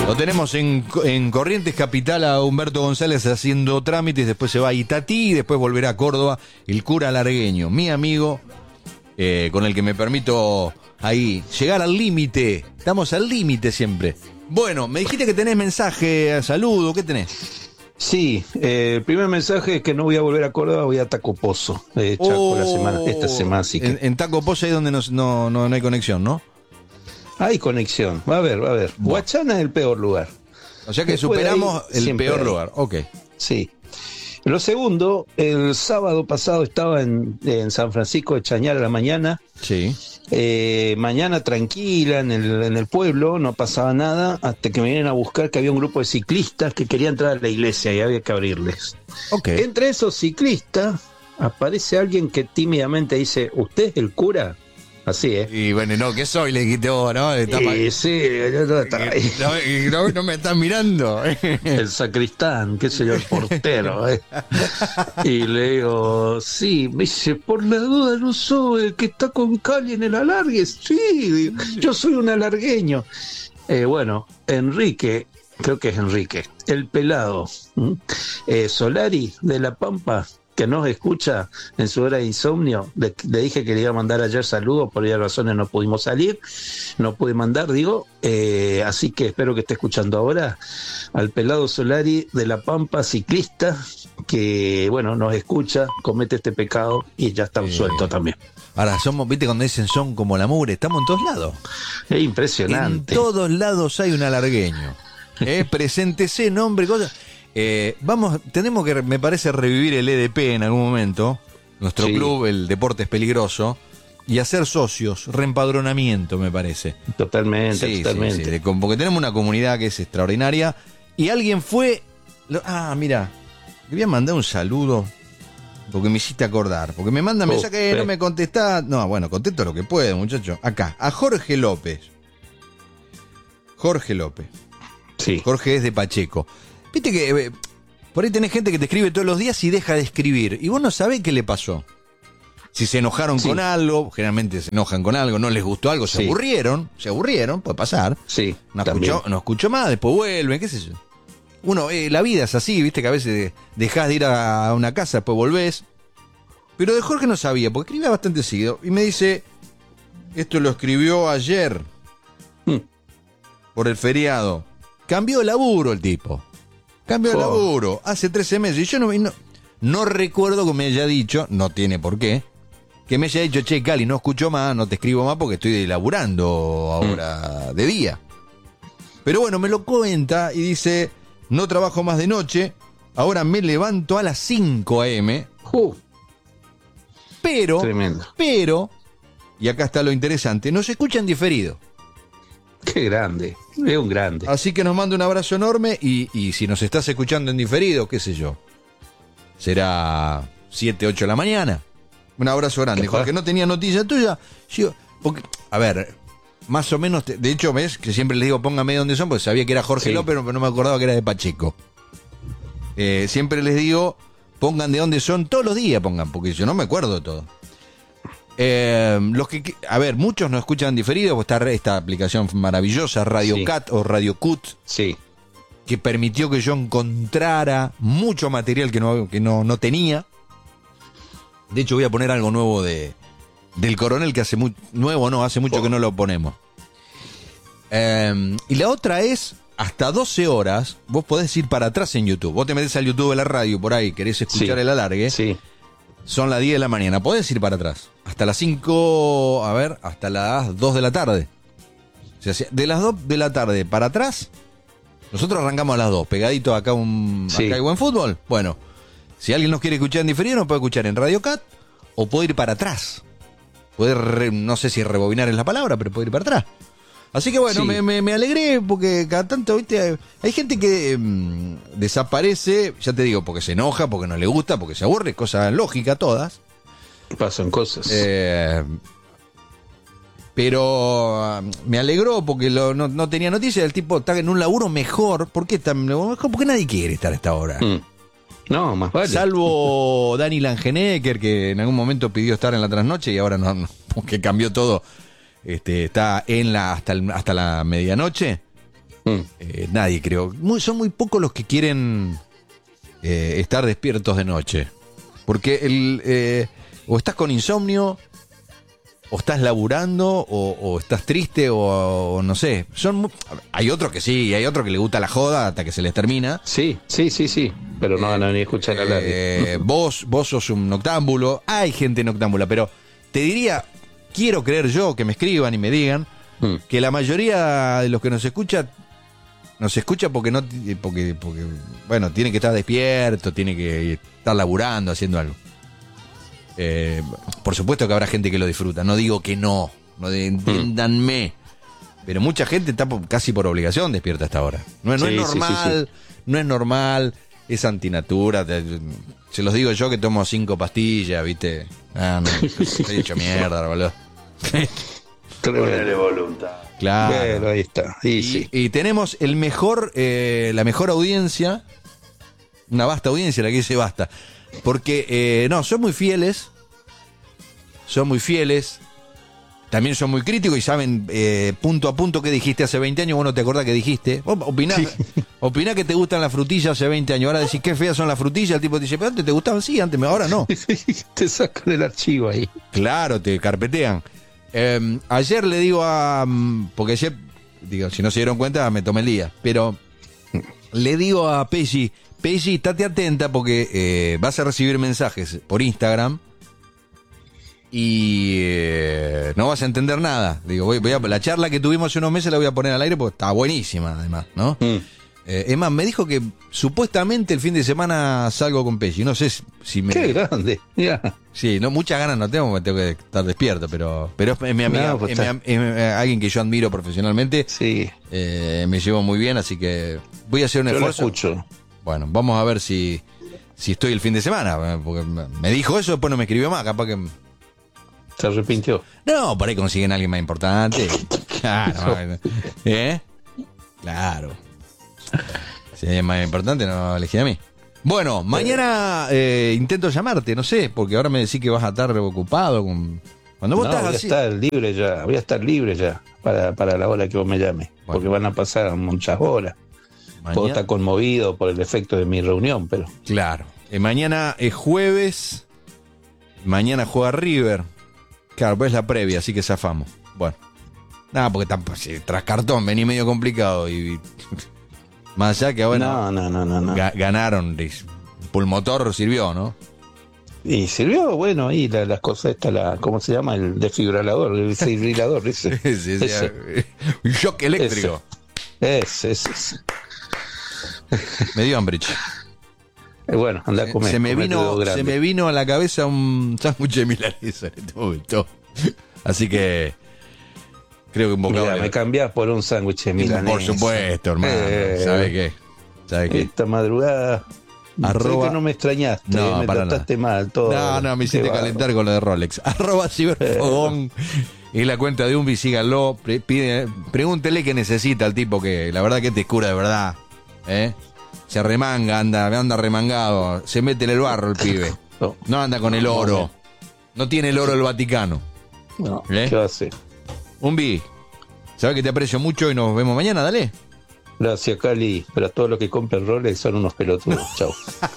Lo tenemos en Corrientes Capital a Humberto González haciendo trámites, después se va a Itatí y después volverá a Córdoba, el cura largueño, mi amigo, con el que me permito ahí llegar al límite. Estamos al límite siempre. Bueno, me dijiste que tenés mensaje, saludo, ¿qué tenés? Sí, el primer mensaje es que no voy a volver a Córdoba, voy a Tacopozo, Chaco, esta semana, así que... En Tacopozo ahí donde no hay conexión, ¿no? Hay conexión, va a haber. Bueno. Huachana es el peor lugar. O sea que Después superamos de ahí, el peor hay. lugar, ok. Sí. Lo segundo, el sábado pasado estaba en San Francisco de Chañar a la mañana. Sí. Mañana tranquila en el pueblo, no pasaba nada, hasta que me vienen a buscar que había un grupo de ciclistas que querían entrar a la iglesia y había que abrirles. Ok. Entre esos ciclistas aparece alguien que tímidamente dice, ¿usted es el cura? Así, ¿eh? Y bueno, no, ¿qué soy? Le dijiste vos, ¿no? Sí, No me estás mirando. el sacristán, qué sé yo, el portero. Y le digo, sí, me dice, por la duda no soy el que está con Cali en el alargue. Sí, yo soy un alargueño. Bueno, Enrique, creo que es Enrique, el pelado, Solari de La Pampa, que nos escucha en su hora de insomnio. Le dije que le iba a mandar ayer saludos, por varias razones no pudimos salir, no pude mandar, así que espero que esté escuchando ahora al pelado Solari de La Pampa, ciclista, que bueno, nos escucha, comete este pecado y ya está suelto también. Ahora, viste cuando dicen son como la mugre, estamos en todos lados. Es impresionante. En todos lados hay un alargueño. Preséntese, nombre, cosas. Tenemos que, me parece, revivir el EDP en algún momento, nuestro club, el Deportes Peligroso, y hacer socios, reempadronamiento, me parece. Totalmente. Sí, porque tenemos una comunidad que es extraordinaria, y alguien fue... mira, le voy a mandar un saludo, porque me hiciste acordar, porque me manda mensaje, no me contestás. No, bueno, contesto lo que puedo, muchacho. Acá, a Jorge López. Sí. Jorge es de Pacheco. Viste que por ahí tenés gente que te escribe todos los días y deja de escribir. Y vos no sabés qué le pasó. Si se enojaron con algo, generalmente se enojan con algo, no les gustó algo, se aburrieron, puede pasar. Sí, no escuchó más, después vuelven, qué sé yo. La vida es así, viste que a veces dejás de ir a una casa, después volvés. Pero de Jorge no sabía, porque escribía bastante seguido. Y me dice, esto lo escribió ayer, por el feriado. Cambió de laburo el tipo. Cambió de laburo hace 13 meses. Y yo no recuerdo que me haya dicho, no tiene por qué, que me haya dicho, che, Cali, no escucho más, no te escribo más porque estoy laburando ahora de día. Pero bueno, me lo cuenta y dice, no trabajo más de noche, ahora me levanto a las 5 a.m. Pero, y acá está lo interesante, nos escuchan diferido. Qué grande, es un grande. Así que nos manda un abrazo enorme y si nos estás escuchando en diferido, qué sé yo, será 7, 8 de la mañana. Un abrazo grande, Jorge. No tenía noticia tuya. A ver, más o menos, de hecho, ves que siempre les digo póngame dónde son, porque sabía que era Jorge López, pero no me acordaba que era de Pacheco. Siempre les digo, pongan de dónde son, todos los días pongan, porque yo no me acuerdo de todo. Muchos nos escuchan diferidos, está esta aplicación maravillosa, Radio Cat o Radio Cut, que permitió que yo encontrara mucho material que no tenía. De hecho, voy a poner algo nuevo del Coronel, que hace mucho que no lo ponemos. Y la otra es, hasta 12 horas, vos podés ir para atrás en YouTube. Vos te metés al YouTube de la radio, por ahí, querés escuchar el alargue. Sí. Son las 10 de la mañana, podés ir para atrás. Hasta las 5, hasta las 2 de la tarde. O sea, de las 2 de la tarde para atrás, nosotros arrancamos a las 2, pegadito acá acá hay buen fútbol. Bueno, si alguien nos quiere escuchar en diferido, nos puede escuchar en Radio Cat o puede ir para atrás. Puede, no sé si rebobinar es la palabra, pero puede ir para atrás. Así que bueno, me alegré porque cada tanto, viste, hay gente que desaparece, ya te digo, porque se enoja, porque no le gusta, porque se aburre, cosa lógica todas. Pasan cosas. Pero me alegró porque no tenía noticias, el tipo está en un laburo mejor. ¿Por qué tan mejor? Porque nadie quiere estar a esta hora. No, más vale. Salvo Dani Langenecker, que en algún momento pidió estar en la trasnoche y ahora no porque cambió todo. Está hasta la medianoche. Nadie, creo. Son muy pocos los que quieren estar despiertos de noche. Porque o estás con insomnio, o estás laburando, o estás triste, o no sé. Hay otros que sí, y hay otros que le gusta la joda hasta que se les termina. Sí. Pero no van a venir a escuchar hablar. Vos sos un noctámbulo. Hay gente noctámbula, pero te diría, quiero creer yo, que me escriban y me digan que la mayoría de los que nos escucha porque bueno, tiene que estar despierto, tiene que estar laburando, haciendo algo. Por supuesto que habrá gente que lo disfruta, no digo que no entiéndanme, pero mucha gente está casi por obligación despierta a esta hora. No es normal, no es normal, es antinatura. Se los digo yo que tomo 5 pastillas, ¿viste? Estoy hecho mierda, boludo. Ponerle voluntad. Claro. Bueno, ahí está. Y tenemos la mejor audiencia, una vasta audiencia, la que dice basta. Porque, son muy fieles, también son muy críticos y saben punto a punto qué dijiste hace 20 años, vos no te acordás que dijiste. Vos opinás que te gustan las frutillas hace 20 años, ahora decís qué feas son las frutillas, el tipo te dice, pero antes te gustaban, sí, antes, ahora no. Te sacan el archivo ahí. Claro, te carpetean. Ayer le digo porque ayer, si no se dieron cuenta, me tomé el día, pero le digo a Pesci, estate atenta porque vas a recibir mensajes por Instagram y no vas a entender nada. Digo, la charla que tuvimos hace unos meses la voy a poner al aire porque está buenísima, además, ¿no? Es más, me dijo que supuestamente el fin de semana salgo con Pesci. No sé si me... ¡Qué grande! Ya. Sí, muchas ganas no tengo, porque tengo que estar despierto, pero es mi amiga, es alguien que yo admiro profesionalmente. Sí. Me llevo muy bien, así que voy a hacer un esfuerzo. Lo escucho. Bueno, vamos a ver si estoy el fin de semana, porque me dijo eso, después no me escribió más, capaz que... ¿Se arrepintió? No, por ahí consiguen a alguien más importante. Claro. Claro. Si es más importante, no elegí a mí. Bueno, mañana intento llamarte, no sé, porque ahora me decís que vas a estar ocupado. Cuando vos estás voy así... voy a estar libre ya para la hora que vos me llames, porque van a pasar muchas horas. Puedo estar conmovido por el efecto de mi reunión, pero... Claro. Mañana es jueves, mañana juega River. Claro, pues es la previa, así que zafamos. Bueno. Nada, porque tras cartón vení medio complicado y... Más allá que ahora no. Ganaron, Pulmotor sirvió, ¿no? Y sirvió, bueno, ahí las cosas estas, ¿cómo se llama? El desfibrilador, el desfibrilador, ese. Un shock eléctrico. Ese. Me dio hambre. Bueno, anda a comer. Se me vino a la cabeza un sándwich de milanesa en este momento. Así que... Creo que un bocado. Mira, me cambiás por un sándwich de milanesa. Por supuesto, hermano. ¿Sabe qué? Esta madrugada. Sé que no me extrañaste. No, me trataste mal. Todo. No, me hiciste calentar con lo de Rolex. @ciberfogón. Y la cuenta de Umbi, síganlo. Pregúntele qué necesita el tipo, que la verdad que te cura de verdad. Se remanga, anda remangado. Se mete en el barro el pibe. No anda con el oro. No tiene el oro del Vaticano. No, ¿qué va a hacer? Umbi, sabes que te aprecio mucho y nos vemos mañana, dale. Gracias, Cali. Pero a todos los que compren Rolex son unos pelotudos. Chau.